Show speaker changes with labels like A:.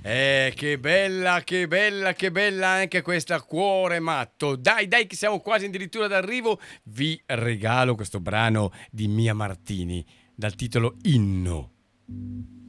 A: Che bella, che bella, che bella anche questa Cuore matto. Dai, dai, che siamo quasi addirittura d'arrivo. Vi regalo questo brano di Mia Martini dal titolo Inno.